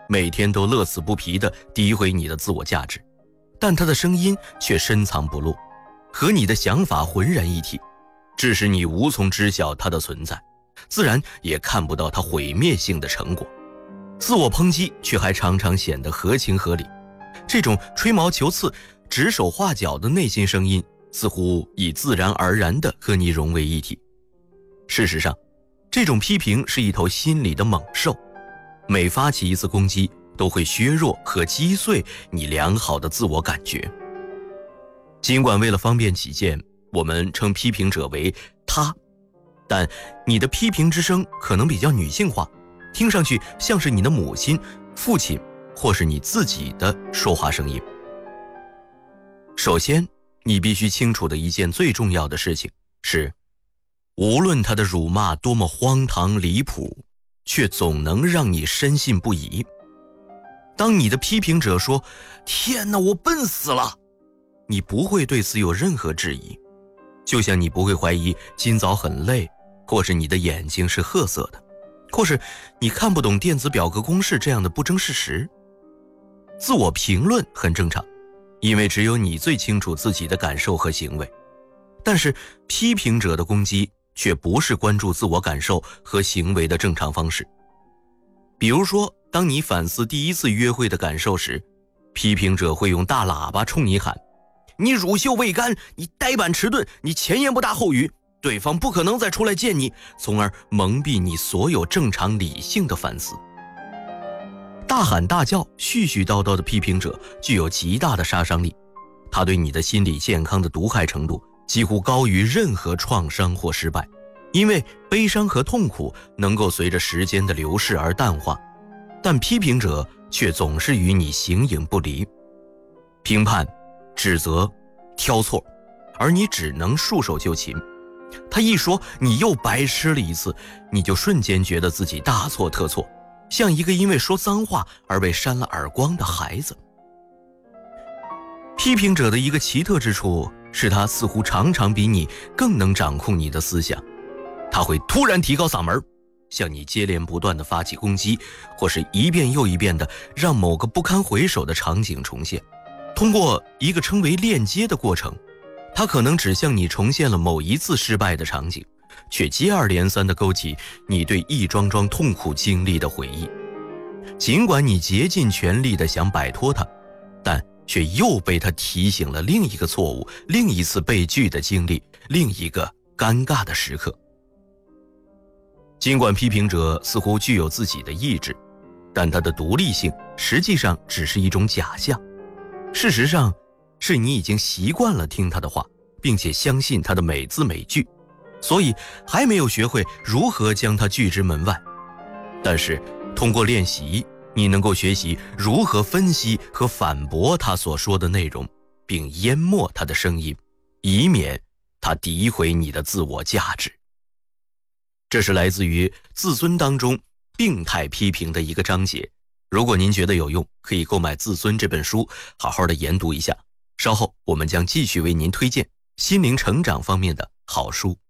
每天都乐此不疲地诋毁你的自我价值，但他的声音却深藏不露，和你的想法浑然一体，致使你无从知晓他的存在，自然也看不到他毁灭性的成果。自我抨击却还常常显得合情合理，这种吹毛求疵、指手画脚的内心声音似乎已自然而然地和你融为一体。事实上，这种批评是一头心理的猛兽，每发起一次攻击都会削弱和击碎你良好的自我感觉。尽管为了方便起见，我们称批评者为他，但你的批评之声可能比较女性化，听上去像是你的母亲、父亲或是你自己的说话声音。首先，你必须清楚的一件最重要的事情是，无论他的辱骂多么荒唐离谱，却总能让你深信不疑。当你的批评者说天哪，我笨死了，你不会对此有任何质疑，就像你不会怀疑今早很累，或是你的眼睛是褐色的，或是你看不懂电子表格公式这样的不争事实。自我评论很正常，因为只有你最清楚自己的感受和行为，但是批评者的攻击却不是关注自我感受和行为的正常方式。比如说，当你反思第一次约会的感受时，批评者会用大喇叭冲你喊，你乳臭未干，你呆板迟钝，你前言不搭后语，对方不可能再出来见你，从而蒙蔽你所有正常理性的反思。大喊大叫、絮絮叨叨的批评者具有极大的杀伤力，他对你的心理健康的毒害程度几乎高于任何创伤或失败，因为悲伤和痛苦能够随着时间的流逝而淡化，但批评者却总是与你形影不离，评判、指责、挑错，而你只能束手就擒。他一说你又白痴了一次，你就瞬间觉得自己大错特错，像一个因为说脏话而被扇了耳光的孩子。批评者的一个奇特之处是，他似乎常常比你更能掌控你的思想，他会突然提高嗓门，向你接连不断地发起攻击，或是一遍又一遍地让某个不堪回首的场景重现。通过一个称为链接的过程，他可能只向你重现了某一次失败的场景，却接二连三地勾起你对一桩桩痛苦经历的回忆。尽管你竭尽全力地想摆脱它，但却又被他提醒了另一个错误，另一次被拒的经历，另一个尴尬的时刻。尽管批评者似乎具有自己的意志，但他的独立性实际上只是一种假象。事实上，是你已经习惯了听他的话，并且相信他的每字每句，所以还没有学会如何将他拒之门外。但是通过练习，你能够学习如何分析和反驳他所说的内容，并淹没他的声音，以免他诋毁你的自我价值。这是来自于自尊当中病态批评的一个章节。如果您觉得有用，可以购买《自尊》这本书，好好的研读一下。稍后我们将继续为您推荐心灵成长方面的好书。